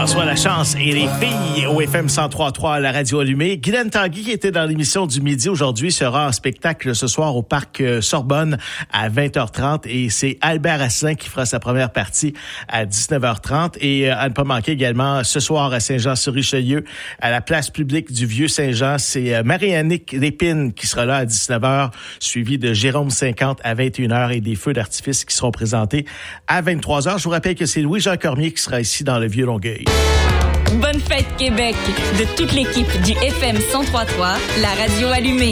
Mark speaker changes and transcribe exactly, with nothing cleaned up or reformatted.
Speaker 1: François Lachance et les filles au F M cent trois virgule trois à la radio allumée. Guylaine Tanguy, qui était dans l'émission du midi aujourd'hui, sera en spectacle ce soir au parc Sorbonne à vingt heures trente et c'est Albert Asselin qui fera sa première partie à dix-neuf heures trente. Et à ne pas manquer également ce soir à Saint-Jean-sur-Richelieu, à la place publique du Vieux-Saint-Jean, c'est Marie-Annick Lépine qui sera là à dix-neuf heures, suivi de Jérôme cinquante à vingt et une heures et des feux d'artifice qui seront présentés à vingt-trois heures. Je vous rappelle que c'est Louis-Jean Cormier qui sera ici dans le Vieux-Longueuil.
Speaker 2: Bonne fête Québec de toute l'équipe du F M cent trois virgule trois, la radio allumée.